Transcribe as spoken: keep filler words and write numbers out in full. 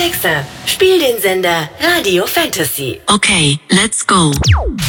Alexa, spiel den Sender Radio Fantasy. Okay, let's go.